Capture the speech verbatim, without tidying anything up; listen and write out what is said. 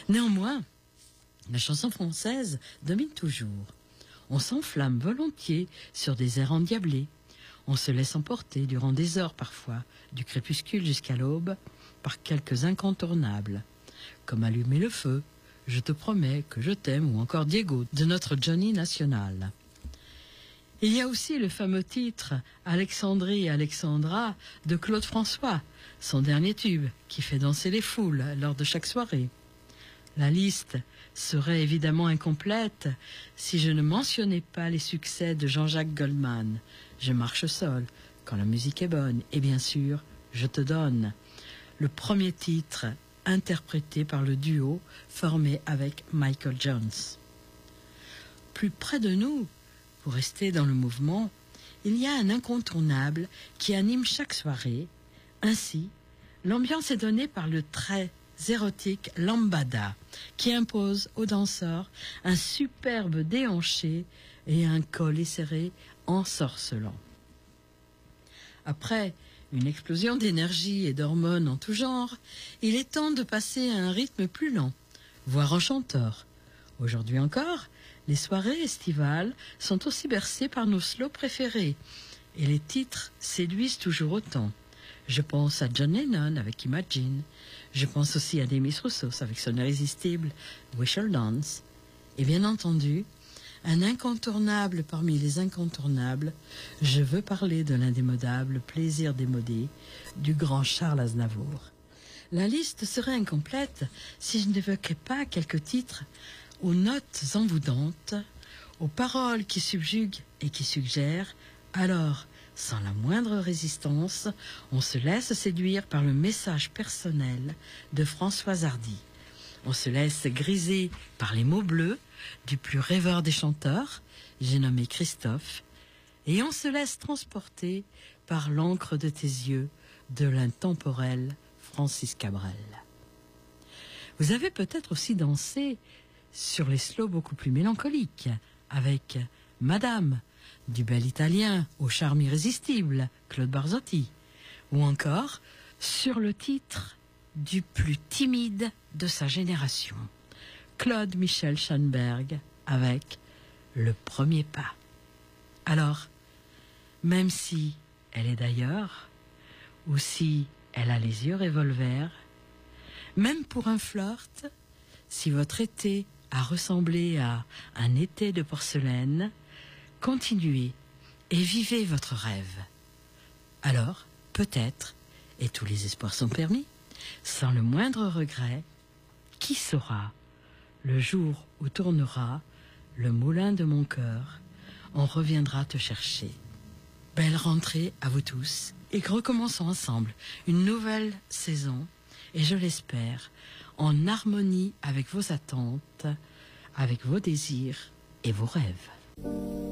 Néanmoins, la chanson française domine toujours. On s'enflamme volontiers sur des airs endiablés. On se laisse emporter durant des heures parfois, du crépuscule jusqu'à l'aube, par quelques incontournables, comme Allumer le feu, Je te promets que je t'aime ou encore Diego de notre Johnny national. Il y a aussi le fameux titre Alexandrie et Alexandra de Claude François, son dernier tube qui fait danser les foules lors de chaque soirée. La liste serait évidemment incomplète si je ne mentionnais pas les succès de Jean-Jacques Goldman, Je marche seul, Quand la musique est bonne, et bien sûr, Je te donne, le premier titre interprété par le duo formé avec Michael Jones. Plus près de nous, pour rester dans le mouvement, il y a un incontournable qui anime chaque soirée. Ainsi, l'ambiance est donnée par le très érotique Lambada, qui impose aux danseurs un superbe déhanché et un collet serré ensorcelant. Après une explosion d'énergie et d'hormones en tout genre, il est temps de passer à un rythme plus lent, voire enchanteur. Aujourd'hui encore, les soirées estivales sont aussi bercées par nos slows préférés, et les titres séduisent toujours autant. Je pense à John Lennon avec Imagine, je pense aussi à Demis Roussos avec son irrésistible We Shall Dance, et bien entendu, un incontournable parmi les incontournables, je veux parler de l'indémodable Plaisir démodé du grand Charles Aznavour. La liste serait incomplète si je n'évoquais pas quelques titres aux notes envoûtantes, aux paroles qui subjuguent et qui suggèrent. Alors, sans la moindre résistance, on se laisse séduire par le message personnel de Françoise Hardy. On se laisse griser par les mots bleus du plus rêveur des chanteurs, j'ai nommé Christophe, et on se laisse transporter par l'encre de tes yeux de l'intemporel Francis Cabrel. Vous avez peut-être aussi dansé sur les slows beaucoup plus mélancoliques, avec Madame, du bel italien au charme irrésistible, Claude Barzotti, ou encore sur le titre du plus timide de sa génération, Claude Michel Schoenberg, avec Le premier pas. Alors, même si elle est d'ailleurs, ou si elle a les yeux revolver, même pour un flirt, si votre été a ressemblé à un été de porcelaine, continuez et vivez votre rêve. Alors, peut-être, et tous les espoirs sont permis, sans le moindre regret, qui saura, le jour où tournera le moulin de mon cœur, on reviendra te chercher. Belle rentrée à vous tous, et recommençons ensemble une nouvelle saison, et je l'espère, en harmonie avec vos attentes, avec vos désirs et vos rêves.